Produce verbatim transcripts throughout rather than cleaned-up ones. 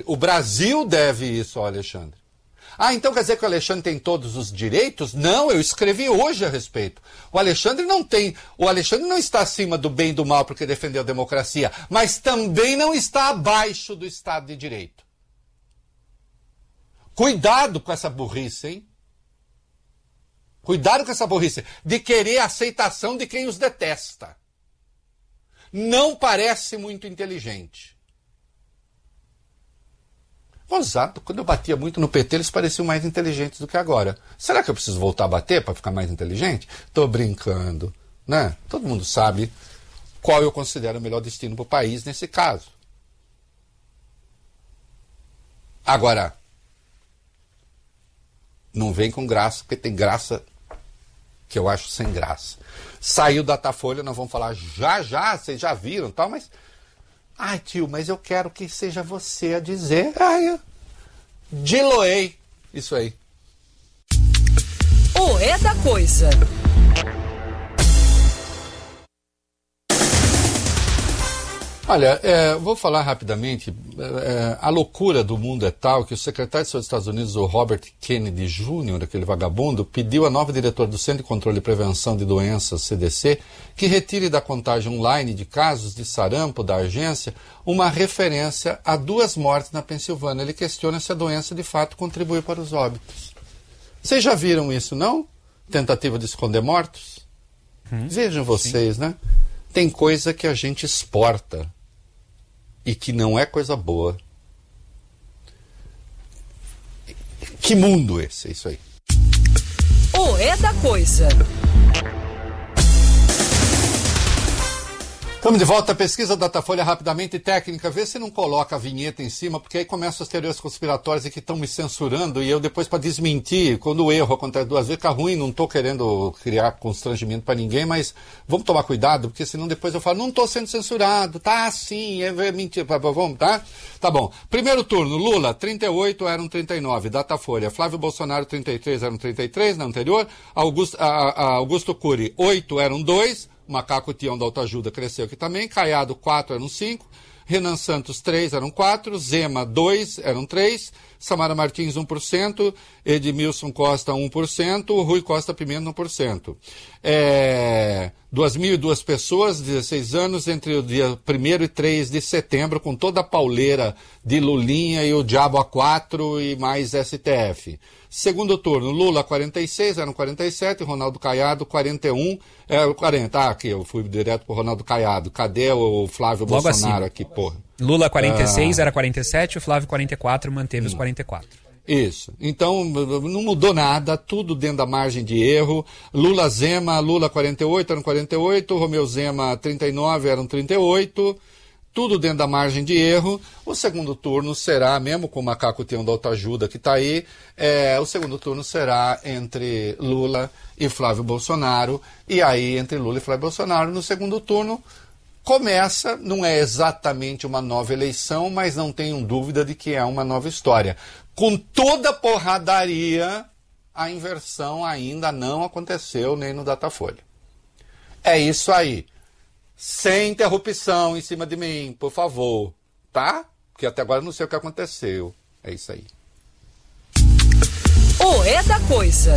O Brasil deve isso ao Alexandre. Ah, então quer dizer que o Alexandre tem todos os direitos? Não, eu escrevi hoje a respeito. O Alexandre não tem, o Alexandre não está acima do bem e do mal porque defendeu a democracia, mas também não está abaixo do Estado de Direito. Cuidado com essa burrice, hein? Cuidado com essa burrice de querer a aceitação de quem os detesta. Não parece muito inteligente. Gozado, quando eu batia muito no P T, eles pareciam mais inteligentes do que agora. Será que eu preciso voltar a bater para ficar mais inteligente? Tô brincando, né? Todo mundo sabe qual eu considero o melhor destino para o país nesse caso. Agora, não vem com graça, porque tem graça que eu acho sem graça. Saiu da Datafolha, nós vamos falar já já, vocês já viram, tal, mas... Ai, tio, mas eu quero que seja você a dizer. Ai, eu... diloei isso aí. O É da Coisa. Olha, é, vou falar rapidamente. É, a loucura do mundo é tal que o secretário de Saúde dos Estados Unidos, o Robert Kennedy Júnior, aquele vagabundo, pediu à nova diretora do Centro de Controle e Prevenção de Doenças, C D C, que retire da contagem online de casos de sarampo da agência uma referência a duas mortes na Pensilvânia. Ele questiona se a doença de fato contribui para os óbitos. Vocês já viram isso, não? Tentativa de esconder mortos? Hum, Vejam vocês, sim. né? Tem coisa que a gente exporta e que não é coisa boa. Que mundo esse, é isso aí. O É da Coisa. Estamos de volta à pesquisa da Datafolha rapidamente técnica. Vê se não coloca a vinheta em cima, porque aí começam as teorias conspiratórias e que estão me censurando, e eu depois para desmentir, quando o erro acontece duas vezes, fica ruim, não estou querendo criar constrangimento para ninguém, mas vamos tomar cuidado, porque senão depois eu falo, não estou sendo censurado, tá sim, é mentira, vamos, tá? Tá bom. Primeiro turno, Lula, trinta e oito, eram trinta e nove, Datafolha. Flávio Bolsonaro, trinta e três, eram trinta e três na anterior. Augusto, a, a Augusto Cury, oito, eram dois. Macaco Tião da Autoajuda cresceu aqui também. Caiado, quatro, eram cinco. Renan Santos, três, eram quatro. Zema, dois, eram três. Samara Martins, um por cento. Edmilson Costa, um por cento. Rui Costa Pimenta, um por cento. É... duas mil e duas pessoas, dezesseis anos, entre o dia primeiro e três de setembro, com toda a pauleira de Lulinha e o Diabo a quatro e mais S T F. Segundo turno, Lula, quarenta e seis, eram quarenta e sete, Ronaldo Caiado, quarenta e um, é, quarenta, ah, aqui, eu fui direto pro Ronaldo Caiado, cadê o Flávio Logo Bolsonaro assim. aqui, porra? Lula, quarenta e seis, ah. era quarenta e sete, o Flávio, quarenta e quatro, manteve hum. os quarenta e quatro. Isso, então não mudou nada, tudo dentro da margem de erro. Lula Zema, Lula quarenta e oito, eram quarenta e oito, Romeu Zema trinta e nove, eram trinta e oito, tudo dentro da margem de erro. O segundo turno será, mesmo com o Macaco Tião da Autoajuda que está aí, é, o segundo turno será entre Lula e Flávio Bolsonaro, e aí entre Lula e Flávio Bolsonaro no segundo turno começa, não é exatamente uma nova eleição, mas não tenham dúvida de que é uma nova história. Com toda a porradaria, a inversão ainda não aconteceu nem no Datafolha. É isso aí. Sem interrupção em cima de mim, por favor. Tá? Porque até agora eu não sei o que aconteceu. É isso aí. O É da Coisa.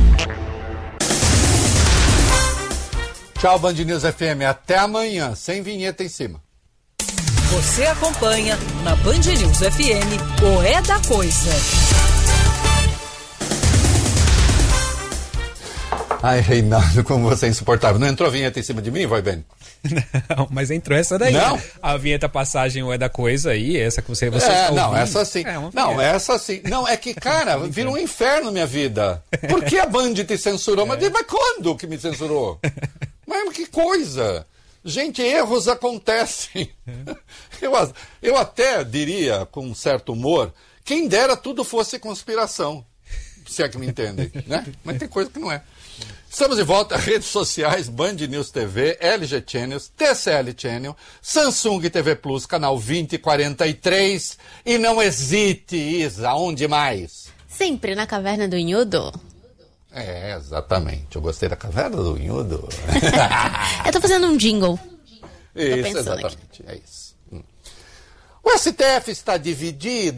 Tchau, Band News F M. Até amanhã, sem vinheta em cima. Você acompanha na Band News F M o É da Coisa. Ai, Reinaldo, como você é insuportável. Não entrou vinheta em cima de mim, vai bem? Não, mas entrou essa daí. Não? Né? A vinheta passagem o É da Coisa aí, essa que você, você é, está não, ouvindo. essa sim. É não, essa sim. Não, é que, cara, vira um inferno minha vida. Por que a Band te censurou? É. Mas, mas quando que me censurou? Mas que coisa! Gente, erros acontecem. É. Eu, eu até diria, com um certo humor, quem dera tudo fosse conspiração. Se é que me entendem, né? Mas tem coisa que não é. Estamos de volta, redes sociais, Band News T V, L G Channels, T C L Channel, Samsung T V Plus, canal vinte e quarenta e três. E não hesite, Isa, onde mais? Sempre na Caverna do Inhudo. É, exatamente. Eu gostei da Caverna do Inhudo. Eu tô fazendo um jingle. Isso, exatamente. Aqui. É isso. Hum. O S T F está dividido.